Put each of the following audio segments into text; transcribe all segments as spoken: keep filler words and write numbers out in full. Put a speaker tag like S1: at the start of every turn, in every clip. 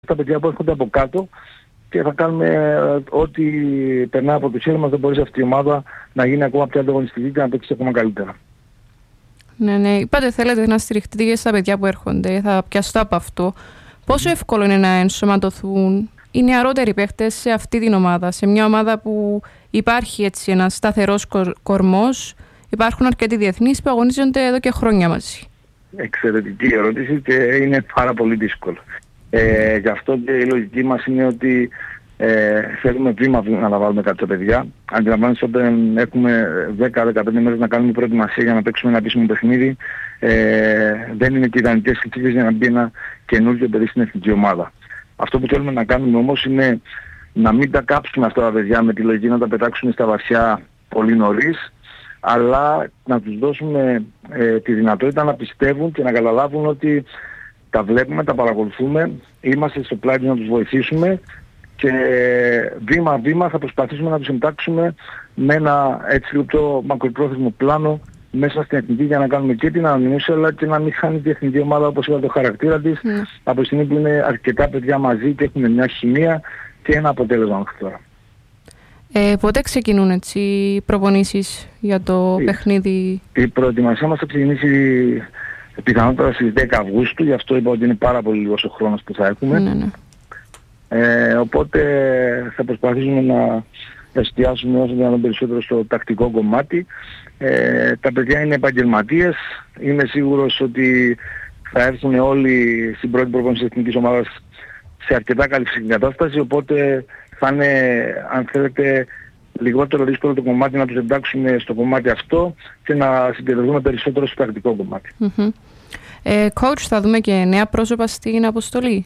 S1: τα παιδιά που έρχονται από κάτω και θα κάνουμε ό,τι περνά από το χέρι μας, δεν μπορεί αυτή η ομάδα να γίνει ακόμα πιο ανταγωνιστική και να παίξει ακόμα καλύτερα.
S2: Ναι, ναι. Είπατε θέλετε να στηριχτείτε και στα παιδιά που έρχονται. Θα πιαστώ από αυτό. Πόσο εύκολο είναι να ενσωματωθούν οι νεαρότεροι παίχτες σε αυτή την ομάδα, σε μια ομάδα που υπάρχει έτσι ένας σταθερός κορμός, υπάρχουν αρκετοί διεθνείς που αγωνίζονται εδώ και χρόνια μαζί?
S1: Εξαιρετική ερώτηση και είναι πάρα πολύ δύσκολο. Ε, γι' αυτό και η λογική μας είναι ότι ε, θέλουμε βήμα να αναβάλουμε κάποια παιδιά. Αντιλαμβάνεστε όταν έχουμε δέκα με δεκαπέντε μέρες να κάνουμε προετοιμασία για να παίξουμε ένα επίσημο παιχνίδι, ε, δεν είναι και ιδανικές συνθήκες για να μπει ένα καινούργιο παιδί στην εθνική ομάδα. Αυτό που θέλουμε να κάνουμε όμως είναι να μην τα κάψουμε αυτά τα παιδιά με τη λογική να τα πετάξουμε στα βαθιά πολύ νωρίς, αλλά να τους δώσουμε ε, τη δυνατότητα να πιστεύουν και να καταλάβουν ότι τα βλέπουμε, τα παρακολουθούμε, είμαστε στο πλάι να τους βοηθήσουμε και βήμα-βήμα θα προσπαθήσουμε να τους εντάξουμε με ένα έτσι λεπτό μακροπρόθεσμο πλάνο μέσα στην εθνική για να κάνουμε και την ανανέωση αλλά και να μην χάνει τη εθνική ομάδα όπως είπα το χαρακτήρα της mm. από τη στιγμή που είναι αρκετά παιδιά μαζί και έχουν μια χημεία και ένα αποτέλεσμα μέχρι τώρα.
S2: Ε, πότε ξεκινούν έτσι οι προπονήσεις για το η, παιχνίδι?
S1: Η προετοιμασία μας θα ξεκινήσει πιθανότατα στις δέκα Αυγούστου, γι' αυτό είπα ότι είναι πάρα πολύ λίγος ο χρόνος που θα έχουμε.
S2: Ναι, ναι.
S1: Ε, οπότε θα προσπαθήσουμε να εστιάσουμε όσο δυνατόν περισσότερο στο τακτικό κομμάτι. Ε, τα παιδιά είναι επαγγελματίες. Είμαι σίγουρος ότι θα έρθουν όλοι στην πρώτη προπόνηση της εθνικής ομάδας σε αρκετά καλή συγκατάσταση, οπότε θα είναι, αν θέλετε, λιγότερο δύσκολο το κομμάτι να τους εντάξουμε στο κομμάτι αυτό και να συγκεντρωθούμε περισσότερο στο τακτικό κομμάτι.
S2: Mm-hmm. Ε, coach, θα δούμε και νέα πρόσωπα στην αποστολή?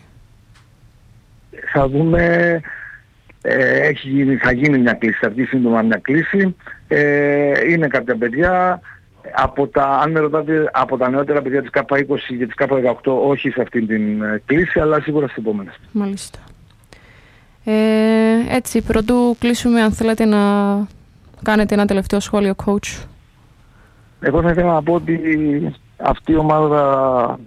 S1: Θα δούμε, ε, έχει γίνει, θα γίνει μια κλίση, θα βγει σύντομα μια κλίση. Ε, είναι κάποια παιδιά, από τα, αν με ρωτάτε, από τα νεότερα παιδιά της ΚΑΠΑ είκοσι και της ΚΑΠΑ δεκαοκτώ, όχι σε αυτήν την ε, κλίση, αλλά σίγουρα στις επόμενες.
S2: Μάλιστα. Ε, έτσι, πρωτού κλείσουμε, αν θέλετε να κάνετε ένα τελευταίο σχόλιο, coach.
S1: Εγώ θα ήθελα να πω ότι αυτή η ομάδα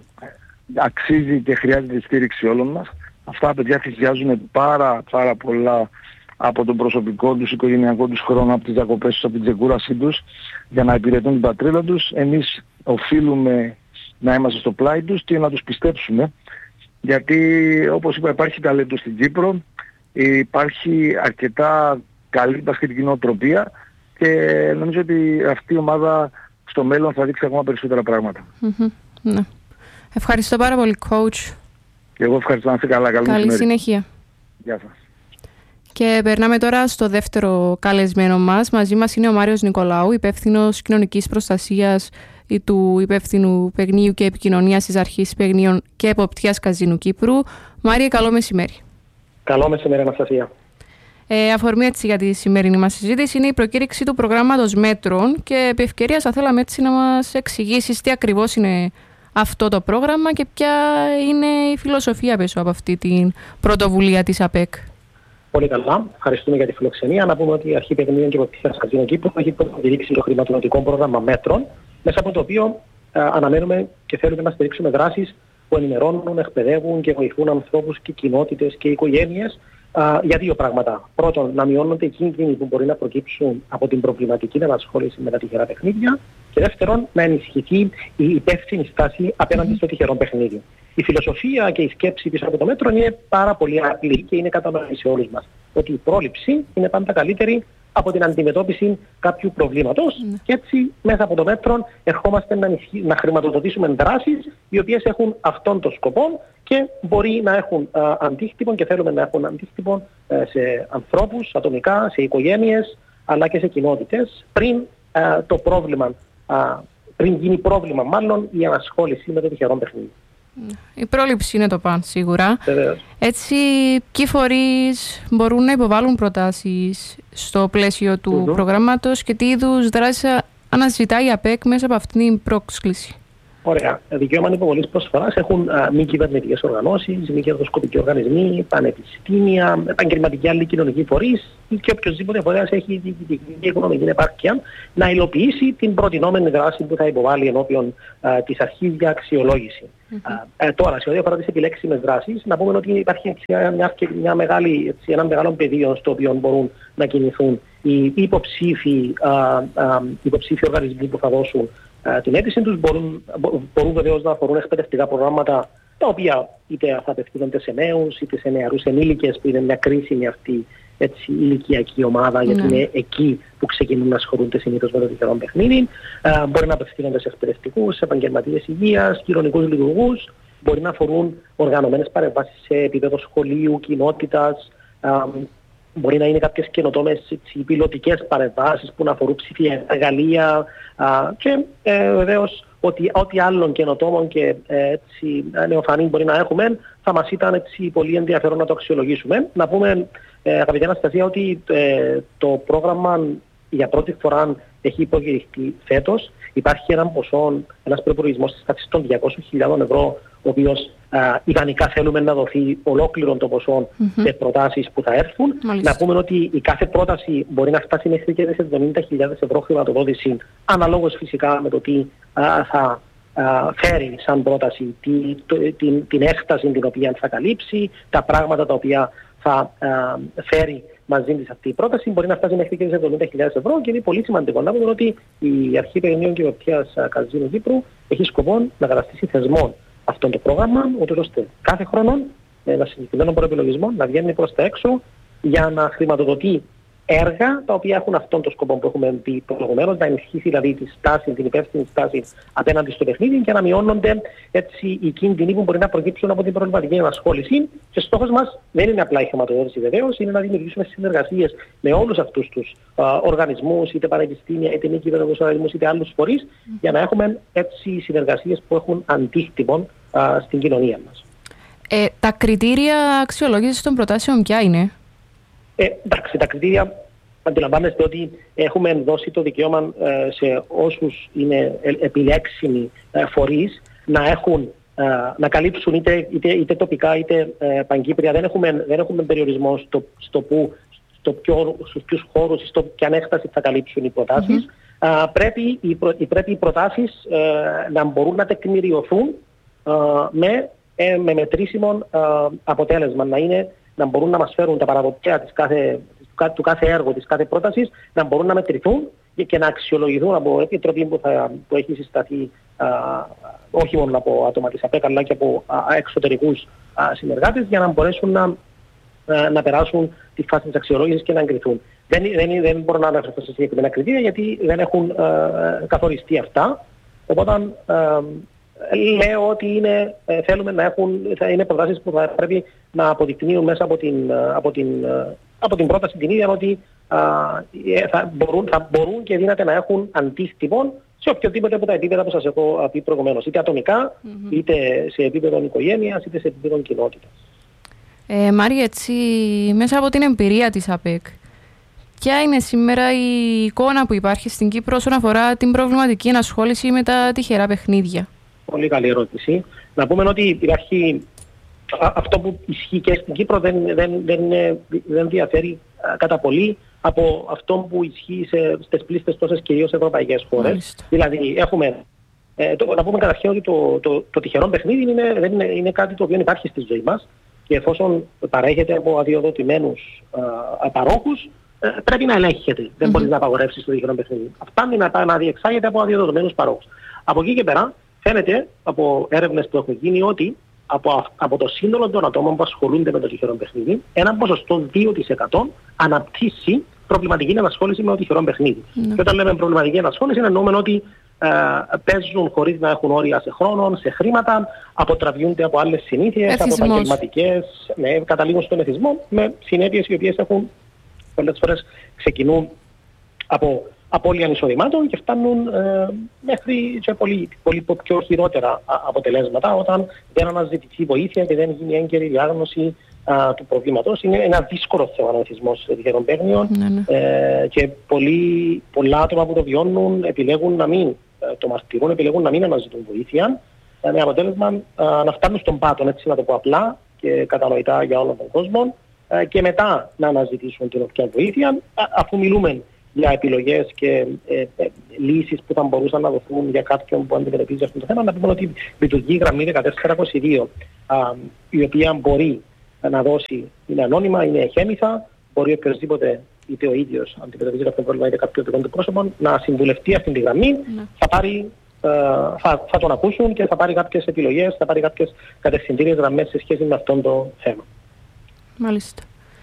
S1: αξίζει και χρειάζεται τη στήριξη όλων μας. Αυτά τα παιδιά θυσιάζουν πάρα πάρα πολλά από τον προσωπικό τους, οικογενειακό τους χρόνο, από τις διακοπές τους, από την ξεκούρασή τους, για να υπηρετούν την πατρίδα τους. Εμείς οφείλουμε να είμαστε στο πλάι τους και να τους πιστέψουμε. Γιατί όπως είπα υπάρχει ταλέντο στην Κύπρο, υπάρχει αρκετά καλή μπασκετική νοοτροπία και νομίζω ότι αυτή η ομάδα στο μέλλον θα δείξει ακόμα περισσότερα πράγματα.
S2: Mm-hmm. Ναι. Ευχαριστώ πάρα πολύ, coach.
S1: Και εγώ ευχαριστώ, να είστε καλά. Καλή,
S2: Καλή συνέχεια.
S1: Γεια σας.
S2: Και περνάμε τώρα στο δεύτερο καλεσμένο μας. Μαζί μας είναι ο Μάριος Νικολάου, υπεύθυνος κοινωνικής προστασίας του υπεύθυνου παιγνίου και επικοινωνίας της Αρχής Παιγνίων και Εποπτείας Καζίνου Κύπρου. Μάριε, καλό μεσημέρι.
S3: Καλό μεσημέρι, Αναστασία.
S2: Ε, αφορμή έτσι για τη σημερινή μας συζήτηση είναι η προκήρυξη του προγράμματος μέτρων και επί ευκαιρίας θα θέλαμε έτσι να μας εξηγήσεις τι ακριβώς είναι αυτό το πρόγραμμα και ποια είναι η φιλοσοφία πίσω από αυτή την πρωτοβουλία της ΑΠΕΚ.
S3: Πολύ καλά. Ευχαριστούμε για τη φιλοξενία. Να πούμε ότι η Αρχή Παιγνίων και Εποπτείας Καζίνου Κύπρου έχει προκηρύξει το χρηματοδοτικό πρόγραμμα μέτρων, μέσα από το οποίο ε, αναμένουμε και θέλουμε να στηρίξουμε δράσεις που ενημερώνουν, εκπαιδεύουν και βοηθούν ανθρώπους και κοινότητες και οικογένειες α, για δύο πράγματα. Πρώτον, να μειώνονται οι κίνδυνοι που μπορεί να προκύψουν από την προβληματική ενασχόληση με τα τυχερά παιχνίδια. Και δεύτερον, να ενισχυθεί η υπεύθυνη στάση απέναντι στο τυχερό παιχνίδι. Η φιλοσοφία και η σκέψη πίσω από το μέτρο είναι πάρα πολύ απλή και είναι κατανοητή σε όλους μας. Ότι η πρόληψη είναι πάντα καλύτερη από την αντιμετώπιση κάποιου προβλήματος mm. και έτσι μέσα από το μέτρο ερχόμαστε να, ενισχύ, να χρηματοδοτήσουμε δράσεις οι οποίες έχουν αυτόν τον σκοπό και μπορεί να έχουν α, αντίκτυπο και θέλουμε να έχουν αντίκτυπο α, σε ανθρώπους, ατομικά, σε οικογένειες αλλά και σε κοινότητες πριν α, το πρόβλημα, α, πριν γίνει πρόβλημα μάλλον η ανασχόληση με το τυχερό παιχνίδι.
S2: Η πρόληψη είναι το παν σίγουρα.
S3: Βεβαίως.
S2: Έτσι, ποιοι φορείς μπορούν να υποβάλουν προτάσεις στο πλαίσιο του mm-hmm. προγράμματος και τι είδους δράσεις αναζητάει η ΑΠΕΚ μέσα από αυτήν την πρόσκληση?
S3: Ωραία. Δικαίωμα υποβολής προσφοράς έχουν α, μη κυβερνητικές οργανώσεις, μη κερδοσκοπικοί οργανισμοί, πανεπιστήμια, επαγγελματικοί άλλοι κοινωνικοί φορείς και οποιοδήποτε φορέας έχει διοικητική και οικονομική επάρκεια να υλοποιήσει την προτινόμενη δράση που θα υποβάλει ενώπιον α, της αρχής για αξιολόγηση. Mm-hmm. Ε, τώρα, σε ό,τι αφορά τις επιλέξιμες δράσεις, να πούμε ότι υπάρχει μια, μια μεγάλη, έτσι, ένα μεγάλο πεδίο στο οποίο μπορούν να κινηθούν οι υποψήφοι, α, α, υποψήφοι οργανισμοί που θα δώσουν α, την αίτηση τους. Μπορούν, μπορούν βεβαίως να αφορούν εκπαιδευτικά προγράμματα τα οποία είτε θα απευθύνονται σε νέους είτε σε νεαρούς ενήλικες, που είναι μια κρίσιμη αυτή έτσι, ηλικιακή ομάδα, γιατί mm. είναι εκεί που ξεκινούν να ασχολούνται συνήθως με το τυχερό παιχνίδι. Uh, μπορεί να απευθύνονται σε εκπαιδευτικούς, σε επαγγελματίες υγείας, κοινωνικούς λειτουργούς. Μπορεί να αφορούν οργανωμένες παρεμβάσεις σε επίπεδο σχολείου, κοινότητας. Uh, μπορεί να είναι κάποιες καινοτόμες πιλωτικές παρεμβάσεις που να αφορούν ψηφιακά εργαλεία uh, και ε, βεβαίως ότι ό,τι άλλων καινοτόμων και ε, έτσι, νεοφανή μπορεί να έχουμε, θα μας ήταν έτσι, πολύ ενδιαφέρον να το αξιολογήσουμε. Να πούμε, ε, αγαπητή Αναστασία, ότι ε, το πρόγραμμα για πρώτη φορά έχει υποκηρυχθεί φέτος. Υπάρχει ένα ποσό, ένας προϋπολογισμός της τάξης των διακόσιες χιλιάδες ευρώ, ο οποίος α, ιδανικά θέλουμε να δοθεί ολόκληρο το ποσό mm-hmm. σε προτάσεις που θα έρθουν. Μάλιστα. Να πούμε ότι η κάθε πρόταση μπορεί να φτάσει μέχρι και σε εβδομήντα χιλιάδες ευρώ χρηματοδότηση, αναλόγως φυσικά με το τι α, θα α, φέρει σαν πρόταση, τι, το, την, την έκταση την οποία θα καλύψει, τα πράγματα τα οποία θα α, φέρει μαζί της αυτή η πρόταση. Μπορεί να φτάσει μέχρι και σε εβδομήντα χιλιάδες ευρώ και είναι πολύ σημαντικό να πούμε ότι η Αρχή Παιγνίων και Εποπτείας Καζίνου Κύπρου έχει σκοπό να καταστήσει θεσμών αυτό το πρόγραμμα, ούτως ώστε κάθε χρόνο με ένα συγκεκριμένο προεπιλογισμό να βγαίνει προς τα έξω για να χρηματοδοτεί έργα τα οποία έχουν αυτόν τον σκοπό που έχουμε πει προηγουμένως, να ενισχύσει δηλαδή τη στάση, την υπεύθυνη στάση απέναντι στο παιχνίδι και να μειώνονται έτσι οι κίνδυνοι που μπορεί να προκύψουν από την προβληματική ενασχόληση. Και στόχος μας δεν είναι απλά η χρηματοδότηση βεβαίως, είναι να δημιουργήσουμε συνεργασίες με όλους αυτούς τους α, οργανισμούς, είτε πανεπιστήμια, είτε μη κυβερνητικούς οργανισμούς, είτε άλλους φορείς, mm. για να έχουμε έτσι συνεργασίες που έχουν αντίκτυπο α, στην κοινωνία μας.
S2: Ε, τα κριτήρια αξιολόγησης των προτάσεων ποια είναι?
S3: Ε, εντάξει, τα κριτήρια αντιλαμβάνεστε ότι έχουμε δώσει το δικαίωμα ε, σε όσους είναι επιλέξιμοι ε, φορείς να, έχουν, ε, να καλύψουν είτε, είτε, είτε τοπικά είτε ε, παγκύπρια. Δεν έχουμε, δεν έχουμε περιορισμό στο, στο που, στο ποιο, στους ποιους χώρους, στο ποια ανέκταση θα καλύψουν οι προτάσεις. Mm-hmm. Ε, πρέπει, οι προ, πρέπει οι προτάσεις ε, να μπορούν να τεκμηριωθούν ε, με, ε, με μετρήσιμο ε, αποτέλεσμα, να είναι να μπορούν να μας φέρουν τα παραδοτέα της κάθε, του κάθε έργου, της κάθε πρότασης, να μπορούν να μετρηθούν και να αξιολογηθούν από επιτροπή που, θα, που έχει συσταθεί α, όχι μόνο από άτομα της ΑΠΕΚ αλλά και από α, εξωτερικούς α, συνεργάτες, για να μπορέσουν να, α, να περάσουν τη φάση της αξιολόγησης και να εγκριθούν. Δεν, δεν, δεν μπορώ να αναφερθώ σε συγκεκριμένα κριτήρια γιατί δεν έχουν α, καθοριστεί αυτά. Οπότε α, λέω ότι είναι, θέλουμε να έχουν, θα είναι προτάσεις που θα πρέπει να αποδεικνύουν μέσα από την, από την, από την πρόταση την ίδια ότι α, θα, μπορούν, θα μπορούν και δύναται να έχουν αντίστοιχο σε οποιοδήποτε από τα επίπεδα που σας έχω πει προηγουμένως, είτε ατομικά, mm-hmm. είτε σε επίπεδο οικογένειας, είτε σε επίπεδο κοινότητας.
S2: Ε, Μάρη, έτσι, μέσα από την εμπειρία της ΑΠΕΚ, ποια είναι σήμερα η εικόνα που υπάρχει στην Κύπρο όσον αφορά την προβληματική ενασχόληση με τα τυχερά παιχνίδια?
S3: Πολύ καλή ερώτηση. Να πούμε ότι υπάρχει α, αυτό που ισχύει και στην Κύπρο δεν, δεν, δεν, δεν διαφέρει α, κατά πολύ από αυτό που ισχύει σε, στις πλήστες τόσες κυρίως ευρωπαϊκές χώρες. Μάλιστα. Δηλαδή έχουμε, ε, το, να πούμε καταρχήν ότι το, το, το τυχερό παιχνίδι είναι, δεν είναι, είναι κάτι το οποίο υπάρχει στη ζωή μας και εφόσον παρέχεται από αδειοδοτημένους παρόχους, ε, πρέπει να ελέγχεται. Mm-hmm. Δεν μπορείς να απαγορεύσεις το τυχερό παιχνίδι. Φτάνει να, να διεξάγεται από αδειοδοτημένους παρόχους. Από εκεί και πέρα, φαίνεται από έρευνες που έχουν γίνει ότι από, από το σύνολο των ατόμων που ασχολούνται με το τυχερό παιχνίδι, ένα ποσοστό δύο τοις εκατό αναπτύσσει προβληματική ενασχόληση με το τυχερό παιχνίδι. Mm. Και όταν λέμε προβληματική ενασχόληση, εννοούμε ότι ε, παίζουν χωρίς να έχουν όρια σε χρόνο, σε χρήματα, αποτραβιούνται από άλλες συνήθειες, από επαγγελματικές, ναι, καταλήγουν στον εθισμό, με συνέπειες οι οποίες έχουν πολλές φορές ξεκινούν από απώλεια εισοδημάτων και φτάνουν ε, μέχρι και πολύ, πολύ πιο χειρότερα αποτελέσματα όταν δεν αναζητηθεί βοήθεια και δεν γίνει έγκαιρη διάγνωση α, του προβλήματος. Είναι ένα δύσκολο θέμα ο εθισμός τυχερών παίγνιων mm-hmm. ε, και πολλοί, πολλά άτομα που το βιώνουν επιλέγουν να μην ε, το μαρτυρούν, επιλέγουν να μην αναζητούν βοήθεια ε, με αποτέλεσμα ε, να φτάνουν στον πάτο, έτσι να το πω απλά και κατανοητά για όλον τον κόσμο ε, και μετά να αναζητήσουν την όποια βοήθεια, α, αφού μιλούμε για επιλογές και ε, ε, λύσεις που θα μπορούσαν να δοθούν για κάποιον που αντιμετωπίζει αυτό το θέμα. Να πούμε ότι λειτουργεί η γραμμή δεκατέσσερα είκοσι δύο, α, η οποία μπορεί να δώσει, είναι ανώνυμα, είναι εχέμηθα, μπορεί οποιοδήποτε, είτε ο ίδιος αντιμετωπίζει κάποιο πρόβλημα είτε κάποιο δικό του πρόσωπο, να συμβουλευτεί αυτή τη γραμμή, ναι. θα, πάρει, ε, θα, θα τον ακούσουν και θα πάρει κάποιες επιλογές, θα πάρει κάποιες κατευθυντήριες γραμμές σε σχέση με αυτό το θέμα.
S2: Μάλιστα.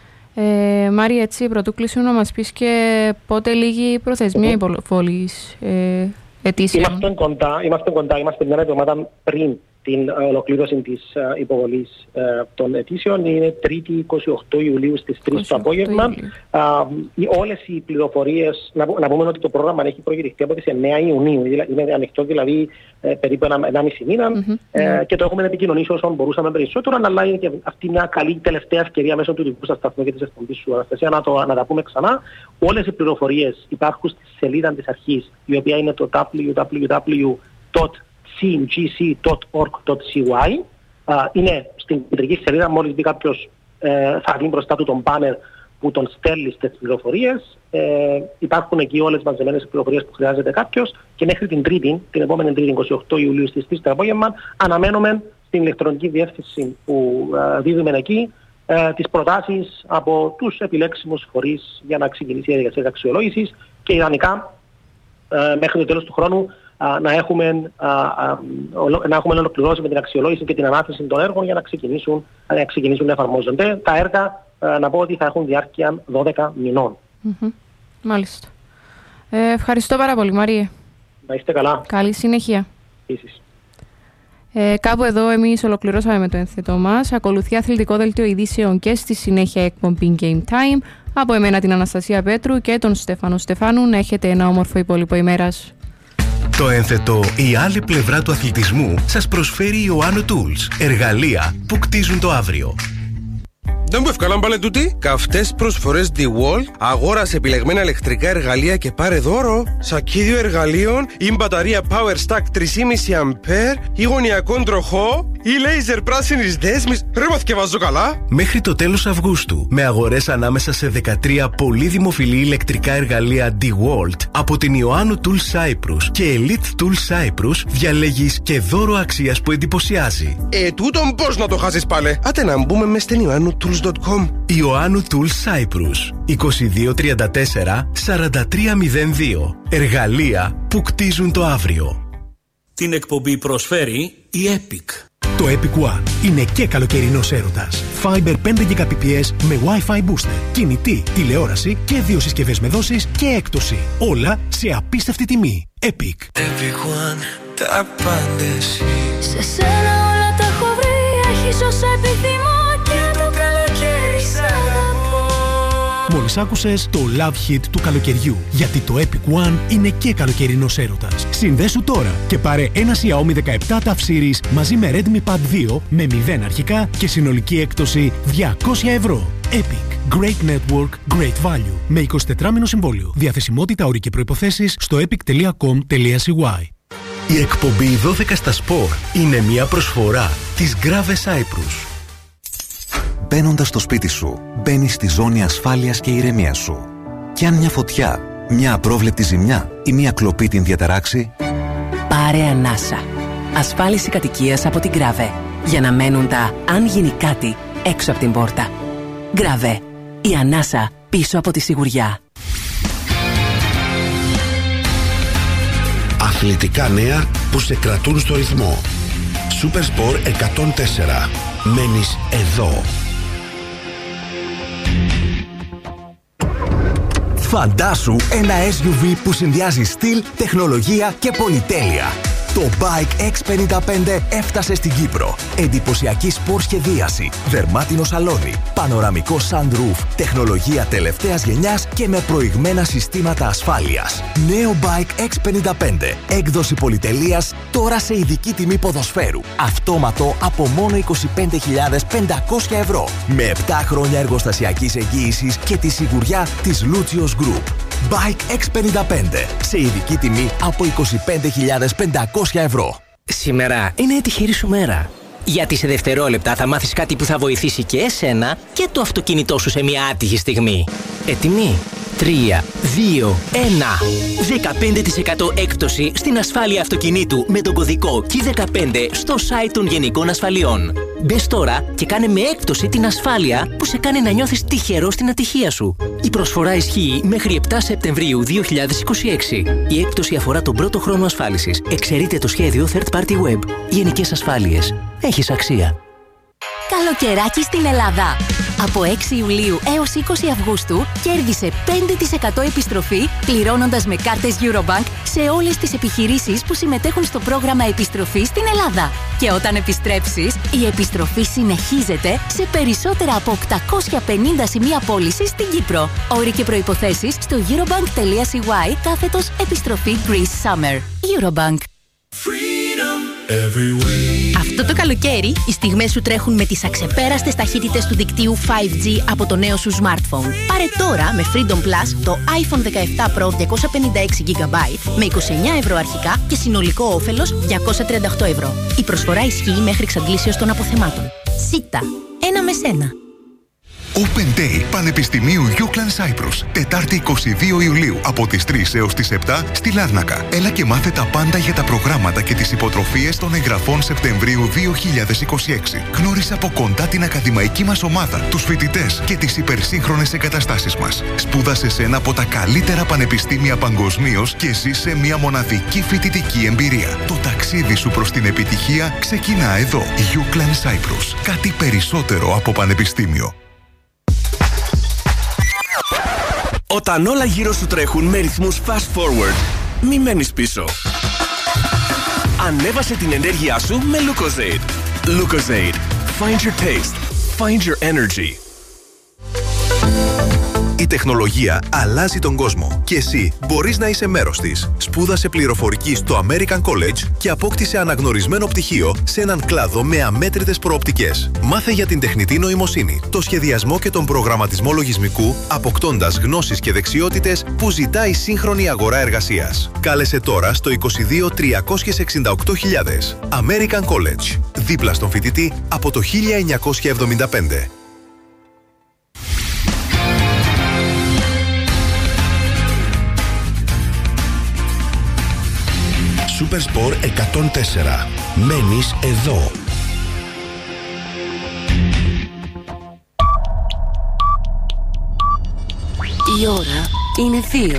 S2: Ε, Μάρη, έτσι, πρωτού κλείσου να μας πεις και πότε λήγει η προθεσμία mm-hmm. υποβολής ε, αιτήσεων.
S3: Είμαστε κοντά, είμαστε κοντά, είμαστε μια εβδομάδα πριν την ολοκλήρωση της uh, υποβολής uh, των αιτήσεων. Είναι τρίτη εικοστή ογδόη Ιουλίου στις τρεις το απόγευμα. Uh, όλες οι πληροφορίες, να, να πούμε ότι το πρόγραμμα έχει προκηρυχθεί από τις εννέα Ιουνίου, είναι ανοιχτό δηλαδή ε, περίπου ένα, ένα μισή μήνα mm-hmm. ε, και το έχουμε επικοινωνήσει όσο μπορούσαμε περισσότερο, αλλά είναι και αυτή μια καλή τελευταία ευκαιρία μέσω του δικού σας σταθμού και της εκπομπής σου, Αναστασία, να, το, να τα πούμε ξανά. Όλες οι πληροφορίες υπάρχουν στη σελίδα της αρχής, η οποία είναι το double-u double-u double-u dot c g c dot org dot c y. Uh, είναι στην κεντρική σελίδα, μόλις μπει κάποιος ε, θα δει μπροστά του τον μπάνερ που τον στέλνει στις πληροφορίες. Ε, υπάρχουν εκεί όλες μαζεμένες οι πληροφορίες που χρειάζεται κάποιος και μέχρι την Τρίτη, την επόμενη Τρίτη, εικοστή ογδόη Ιουλίου στις τρεις το απόγευμα, αναμένουμε στην ηλεκτρονική διεύθυνση που ε, δίδουμε εκεί ε, τις προτάσεις από τους επιλέξιμους φορείς για να ξεκινήσει η διαδικασία αξιολόγησης και ιδανικά ε, μέχρι το τέλος του χρόνου Uh, να, έχουμε, uh, uh, να έχουμε ολοκληρώσει με την αξιολόγηση και την ανάθεση των έργων για να ξεκινήσουν, uh, να, ξεκινήσουν να εφαρμόζονται. Τα έργα, uh, να πω ότι θα έχουν διάρκεια δώδεκα μηνών.
S2: Mm-hmm. Μάλιστα. Ε, ευχαριστώ πάρα πολύ, Μαρία.
S3: Να είστε καλά.
S2: Καλή συνέχεια.
S3: Επίσης.
S2: Ε, κάπου εδώ εμείς ολοκληρώσαμε με το ένθετό μας. Ακολουθεί αθλητικό δελτίο ειδήσεων και στη συνέχεια εκπομπή Game Time. Από εμένα την Αναστασία Πέτρου και τον Στέφανο Στεφάνου. Να έχετε ένα όμορφο υπόλοιπο ημέρας.
S4: Το ένθετο «Η άλλη πλευρά του αθλητισμού» σας προσφέρει η Oano Tools, εργαλεία που κτίζουν το αύριο.
S5: Δεν μου ευκάλαν πάλι τούτη. Καυτές προσφορές DeWalt, αγόρασε επιλεγμένα ηλεκτρικά εργαλεία και πάρε δώρο. Σακίδιο εργαλείων ή μπαταρία Power Stack τρία κόμμα πέντε αμπέρ ή γωνιακόν τροχό ή λέιζερ πράσινης δέσμης. Ρε μα θκευάζω καλά.
S4: Μέχρι το τέλος Αυγούστου, με αγορές ανάμεσα σε δεκατρία πολύ δημοφιλή ηλεκτρικά εργαλεία DeWalt από την Oano Tools Cyprus και Elite Tools Cyprus, διαλέγεις και δώρο αξίας που εντυπωσιάζει.
S5: Ε, τούτον πώς να το χάσεις πάλι. Άτε να μπούμε μες στην Oano Tools.
S4: Η Oano Tools Cyprus είκοσι δύο τριάντα τέσσερα σαράντα τρία μηδέν δύο. Εργαλεία που κτίζουν το αύριο.
S6: Την εκπομπή προσφέρει η Epic.
S7: Το Epic One είναι και καλοκαιρινός έρωτας. Fiber πέντε Gbps με Wi-Fi booster, κινητή, τηλεόραση και δύο συσκευές με δόσεις και έκπτωση. Όλα σε απίστευτη τιμή. Epic.
S8: Epic One, τα πάντα εσύ. Σε σένα όλα τα έχω βρει, έχεις όσα επιθυμώ.
S7: Μόλις άκουσες το Love Hit του καλοκαιριού, γιατί το Epic One είναι και καλοκαιρινός έρωτας. Συνδέσου τώρα και πάρε ένα Xiaomi δεκαεπτά Tough Series μαζί με Redmi Pad δύο με μηδέν αρχικά και συνολική έκπτωση διακόσια ευρώ. Epic. Great Network, Great Value. Με εικοσιτετράμηνο συμβόλαιο. Διαθεσιμότητα, όροι και προϋποθέσεις στο epic τελεία com τελεία c y.
S4: Η εκπομπή δώδεκα στα σπορ είναι μια προσφορά της Grave Cyprus.
S9: Μπαίνοντας στο σπίτι σου, μπαίνεις στη ζώνη ασφάλειας και ηρεμίας σου. Κι αν μια φωτιά, μια απρόβλεπτη ζημιά ή μια κλοπή την διαταράξει,
S10: πάρε ανάσα. Ασφάλιση κατοικίας από την Grave. Για να μένουν τα «αν γίνει κάτι» έξω από την πόρτα. Grave. Η ανάσα πίσω από τη σιγουριά.
S11: Αθλητικά νέα που σε κρατούν στο ρυθμό. Supersport εκατόν τέσσερα. Μένεις εδώ.
S12: Φαντάσου ένα ες γιου βι που συνδυάζει στυλ, τεχνολογία και πολυτέλεια. Το Bike εξ πενήντα πέντε έφτασε στην Κύπρο. Εντυπωσιακή σπορ σχεδίαση, δερμάτινο σαλόνι, πανοραμικό sunroof, τεχνολογία τελευταίας γενιάς και με προηγμένα συστήματα ασφάλειας. Νέο Bike εξ πενήντα πέντε, έκδοση πολυτελείας, τώρα σε ειδική τιμή ποδοσφαίρου. Αυτόματο από μόνο είκοσι πέντε χιλιάδες πεντακόσια ευρώ. Με επτά χρόνια εργοστασιακής εγγύησης και τη σιγουριά της Lucios Group. Bike εξ πενήντα πέντε, σε ειδική τιμή από είκοσι πέντε χιλιάδες πεντακόσια ευρώ.
S13: Σήμερα είναι η τυχερή σου μέρα. Γιατί σε δευτερόλεπτα θα μάθεις κάτι που θα βοηθήσει και εσένα και το αυτοκίνητό σου σε μια άτυχη στιγμή. Έτοιμοι? τρία, δύο, ένα. δεκαπέντε τοις εκατό έκπτωση στην ασφάλεια αυτοκινήτου με τον κωδικό κι δεκαπέντε στο site των Γενικών Ασφαλιών. Μπες τώρα και κάνε με έκπτωση την ασφάλεια που σε κάνει να νιώθεις τυχερό στην ατυχία σου. Η προσφορά ισχύει μέχρι επτά Σεπτεμβρίου δύο χιλιάδες είκοσι έξι. Η έκπτωση αφορά τον πρώτο χρόνο ασφάλισης. Εξαιρείται το σχέδιο Third Party Web. Γενικές Ασφάλειες. Έχεις αξία.
S14: Καλοκαιράκι στην Ελλάδα. Από έξι Ιουλίου έως είκοσι Αυγούστου κέρδισε πέντε τοις εκατό επιστροφή πληρώνοντας με κάρτες Eurobank σε όλες τις επιχειρήσεις που συμμετέχουν στο πρόγραμμα επιστροφής στην Ελλάδα. Και όταν επιστρέψεις, η επιστροφή συνεχίζεται σε περισσότερα από οκτακόσια πενήντα σημεία πώλησης στην Κύπρο. Όροι και προϋποθέσεις στο eurobank.cy κάθετος επιστροφή Greece Summer. Eurobank.
S15: Αυτό το καλοκαίρι, οι στιγμές σου τρέχουν με τις αξεπέραστες ταχύτητες του δικτύου φάιβ τζι από το νέο σου smartphone. Πάρε τώρα με Freedom Plus το iPhone δεκαεπτά Pro διακόσια πενήντα έξι τζι μπι με είκοσι εννέα ευρώ αρχικά και συνολικό όφελος διακόσια τριάντα οκτώ ευρώ. Η προσφορά ισχύει μέχρι εξαντλήσεως των αποθεμάτων. ΣΥΤΑ. Ένα με σένα.
S16: Open Day Πανεπιστημίου Euclid Cyprus. Τετάρτη εικοστή δεύτερη Ιουλίου από τις τρεις έως τις επτά στη Λάρνακα. Έλα και μάθε τα πάντα για τα προγράμματα και τις υποτροφίες των εγγραφών Σεπτεμβρίου δύο χιλιάδες είκοσι έξι. Γνώρισε από κοντά την ακαδημαϊκή μας ομάδα, τους φοιτητές και τις υπερσύγχρονες εγκαταστάσεις μας. Σπούδασε σε ένα από τα καλύτερα πανεπιστήμια παγκοσμίως και ζήσε μια μοναδική φοιτητική εμπειρία. Το ταξίδι σου προς την επιτυχία ξεκινά εδώ. Euclid Cyprus. Κάτι περισσότερο από πανεπιστήμιο.
S17: Όταν όλα γύρω σου τρέχουν με ρυθμούς fast forward, μη μένεις πίσω. Ανέβασε την ενέργειά σου με Lucozade. Lucozade. Find your taste. Find your energy.
S18: Η τεχνολογία αλλάζει τον κόσμο και εσύ μπορείς να είσαι μέρος της. Σπούδασε πληροφορική στο American College και απόκτησε αναγνωρισμένο πτυχίο σε έναν κλάδο με αμέτρητες προοπτικές. Μάθε για την τεχνητή νοημοσύνη, το σχεδιασμό και τον προγραμματισμό λογισμικού, αποκτώντας γνώσεις και δεξιότητες που ζητάει η σύγχρονη αγορά εργασίας. Κάλεσε τώρα στο είκοσι δύο τριακόσια εξήντα οκτώ χιλιάδες. American College. Δίπλα στον φοιτητή από το χίλια εννιακόσια εβδομήντα πέντε.
S11: Supersport εκατόν τέσσερα. Μένεις εδώ.
S10: Η ώρα είναι δύο.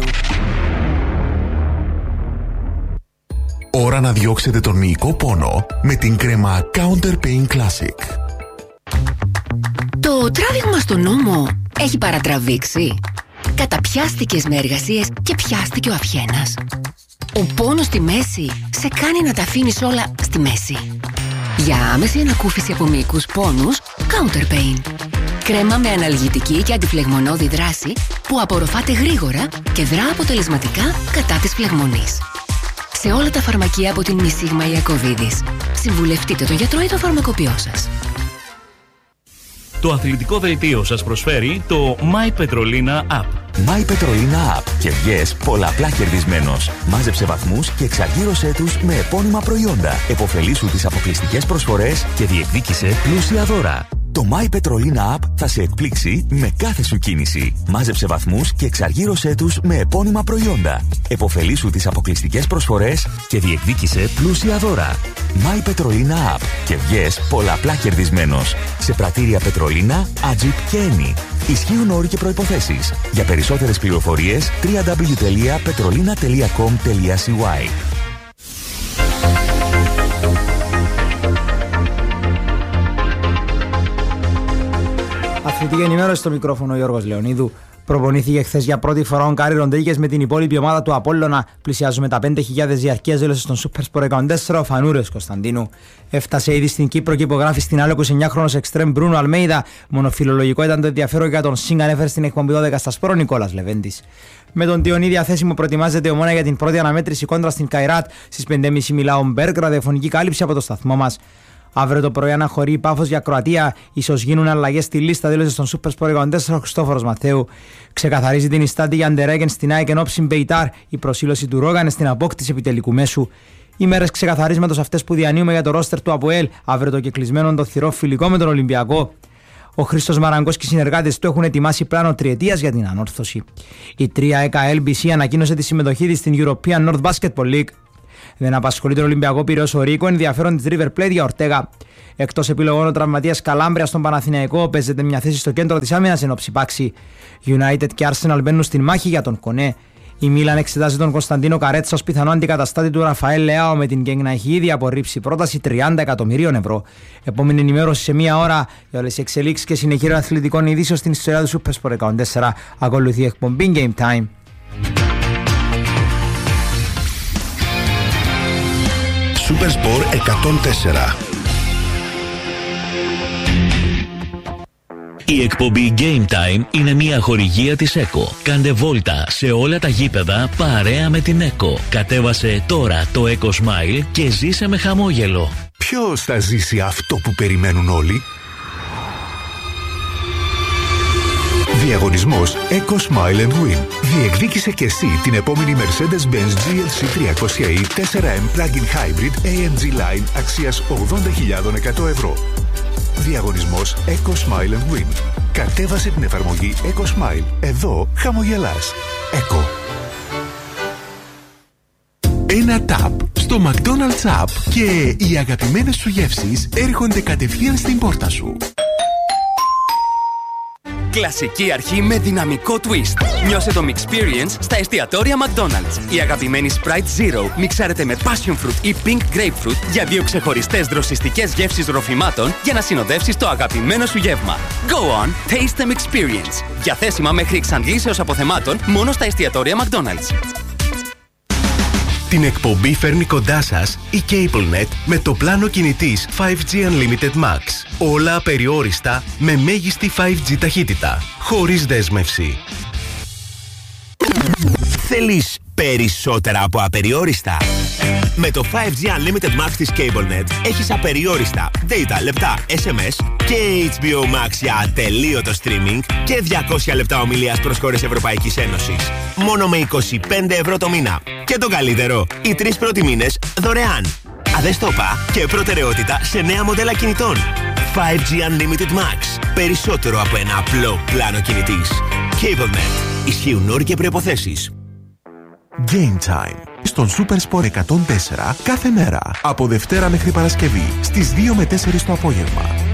S12: Ώρα να διώξετε τον μυϊκό πόνο με την κρέμα Counter Pain Classic.
S15: Το τράβηγμα στον ώμο έχει παρατραβήξει. Καταπιάστηκες με εργασίες και πιάστηκε ο αυχένας. Ο πόνος στη μέση σε κάνει να τα αφήνεις όλα στη μέση. Για άμεση ανακούφιση από μυϊκούς πόνους, Counter Pain. Κρέμα με αναλγητική και αντιφλεγμονώδη δράση που απορροφάται γρήγορα και δρά αποτελεσματικά κατά της φλεγμονής. Σε όλα τα φαρμακεία από την Μισίγμα Ιακωβίδης. Συμβουλευτείτε το γιατρό ή το φαρμακοποιό σας.
S6: Το αθλητικό δελτίο σας προσφέρει το My Petrolina App.
S19: My Petrolina App και βγες πολλαπλά κερδισμένος. Μάζεψε βαθμούς και εξαργύρωσέ τους με επώνυμα προϊόντα. Εποφελήσου τις αποκλειστικές προσφορές και διεκδίκησε πλούσια δώρα. Το My Petrolina App θα σε εκπλήξει με κάθε σου κίνηση. Μάζεψε βαθμούς και εξαργύρωσέ τους με επώνυμα προϊόντα. Εποφελήσου τις αποκλειστικές προσφορές και διεκδίκησε πλούσια δώρα. My Petrolina App και βγες πολλαπλά κερδισμένος. Σε πρατήρια Πετρολίνα, Ατζιπ και Eni. Ισχύουν όροι και προϋποθέσεις. Για περισσότερες πληροφορίες double-u double-u double-u τελεία petrolina τελεία com τελεία c y.
S20: Αθλητική ενημέρωση στο μικρόφωνο Γιώργος Λεωνίδου. Προπονήθηκε χθες για πρώτη φορά ο Γκάρι Ροντρίγκες με την υπόλοιπη ομάδα του Απόλλωνα. Πλησιάζουμε τα πέντε χιλιάδες διαρκείας δήλωσε στον Supersport εκατόν τέσσερα ο Φανούρες Κωνσταντίνου. Έφτασε ήδη στην Κύπρο και υπογράφει στην άλλο είκοσι εννιάχρονος εξτρέμ Μπρούνο Αλμέιδα. Μονοφιλολογικό ήταν το ενδιαφέρον για τον Σινγκ, ανέφερε στην εκπομπή δώδεκα στα Σπόρο Νικόλας Λεβέντης. Με τον Τιονί διαθέσιμο προετοιμάζεται η Ομόνα για την πρώτη αναμέτρηση κόντρα στην Καϊράτ. Στις πέντε και μισή μιλά ο Μπέργκ, ραδιοφωνική κάλυψη από το σταθμό μας. Αύριο το πρωί αναχωρεί η Πάφος για Κροατία. Ίσως γίνουν αλλαγές στη λίστα, δήλωσε στον Supersport εκατόν τέσσερα ο Χριστόφορος Μαθαίου. Ξεκαθαρίζει την ιστάτη για Αντερέγεν στην ΑΕΚ εν ώψη Μπεϊτάρ. Η προσήλωση του Ρόγανε στην απόκτηση επιτελικού μέσου. Οι μέρες ξεκαθαρίσματος αυτές που διανύουμε για το ρόστερ του ΑΠΟΕΛ. Αύριο το κεκλεισμένο το θηρό φιλικό με τον Ολυμπιακό. Ο Χρήστος Μαραγκός και οι συνεργάτες του έχουν ετοιμάσει πλάνο τριετίας για την ανόρθωση. Η τρία ΕΚΑ Ελ Μπι Σι ανακοίνωσε τη συμμετοχή της στην European North Basketball League. Δεν απασχολεί τον Ολυμπιακό Πειραιώς ο Ρίκο, ενδιαφέρον της River Plate για Ορτέγα. Εκτός επιλογών, ο τραυματίας Καλάμπρια στον Παναθηναϊκό παίζεται μια θέση στο κέντρο της άμυνας ενώ ψηπάξει. United και Arsenal μπαίνουν στην μάχη για τον Κονέ. Η Μίλαν εξετάζει τον Κωνσταντίνο Καρέτσα ως πιθανό αντικαταστάτη του Ραφαέλ Λεάο με την γκέγκ να έχει ήδη απορρίψει πρόταση τριάντα εκατομμυρίων ευρώ. Επόμενη ενημέρωση σε μία ώρα για όλες τις εξελίξεις και συνεχεία αθλητικών ειδήσεων στην ιστορία του Supersport εκατόν τέσσερα. Ακολουθεί η εκπομπή Game Time.
S11: Supersport εκατόν τέσσερα.
S6: Η εκπομπή Game Time είναι μια χορηγία της ΕΚΟ. Κάντε βόλτα σε όλα τα γήπεδα παρέα με την ΕΚΟ. Κατέβασε τώρα το Eco Smile και ζήσε με χαμόγελο.
S16: Ποιος θα ζήσει αυτό που περιμένουν όλοι? Διαγωνισμός Eco Smile and Win. Διεκδίκησε και εσύ την επόμενη Mercedes-Benz τζι ελ σι τριακόσια ι φορ εμ Plug-in Hybrid έι εμ τζι Line αξίας ογδόντα χιλιάδες εκατό ευρώ. Διαγωνισμός Eco Smile and Win. Κατέβασε την εφαρμογή Eco Smile. Εδώ χαμογελάς. Eco. Ένα tap στο McDonald's App και οι αγαπημένες σου γεύσεις έρχονται κατευθείαν στην πόρτα σου.
S21: Κλασική αρχή με δυναμικό twist. Νιώσε το Mixperience στα εστιατόρια McDonald's. Η αγαπημένη Sprite Zero μιξάρεται με Passion Fruit ή Pink Grapefruit για δύο ξεχωριστές δροσιστικές γεύσεις ροφημάτων για να συνοδεύσεις το αγαπημένο σου γεύμα. Go on, taste the Mixperience. Διαθέσιμα μέχρι εξαντλήσεως αποθεμάτων μόνο στα εστιατόρια McDonald's.
S18: Την εκπομπή φέρνει κοντά σας η CableNet με το πλάνο κινητής φάιβ τζι Unlimited Max. Όλα απεριόριστα με μέγιστη φάιβ τζι ταχύτητα, χωρίς δέσμευση.
S22: Θέλεις περισσότερα από απεριόριστα? Με το φάιβ τζι Unlimited Max της CableNet έχεις απεριόριστα data, λεπτά, ες εμ ες και έιτς μπι ο Max για ατελείωτο streaming και διακόσια λεπτά ομιλίας προς χώρες Ευρωπαϊκής Ένωσης. Μόνο με είκοσι πέντε ευρώ το μήνα. Και το καλύτερο, οι τρεις πρώτοι μήνες δωρεάν. Αδεστόπα και προτεραιότητα σε νέα μοντέλα κινητών. φάιβ τζι Unlimited Max. Περισσότερο από ένα απλό πλάνο κινητής. CableNet. Ισχύουν όροι και προϋποθέσεις.
S16: Game Time στον Supersport εκατόν τέσσερα κάθε μέρα από Δευτέρα μέχρι Παρασκευή στις δύο με τέσσερις το απόγευμα.